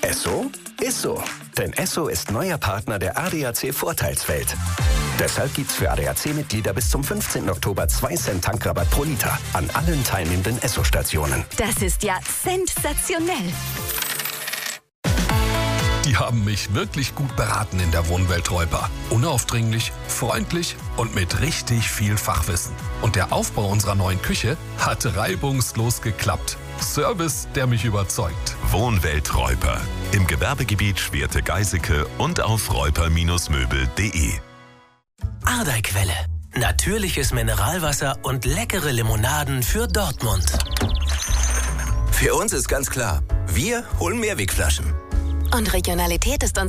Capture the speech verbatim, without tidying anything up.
Esso ist so. Denn Esso ist neuer Partner der A D A C Vorteilswelt. Deshalb gibt's für A D A C-Mitglieder bis zum fünfzehnten Oktober zwei Cent Tankrabatt pro Liter an allen teilnehmenden Esso-Stationen. Das ist ja sensationell. Die haben mich wirklich gut beraten in der Wohnwelt Reuper. Unaufdringlich, freundlich und mit richtig viel Fachwissen. Und der Aufbau unserer neuen Küche hat reibungslos geklappt. Service, der mich überzeugt. Wohnwelt Reuper. Im Gewerbegebiet Schwerte-Geiseke und auf reuper Bindestrich möbel punkt de. Ardeiquelle. Natürliches Mineralwasser und leckere Limonaden für Dortmund. Für uns ist ganz klar, wir holen Mehrwegflaschen. Und Regionalität ist uns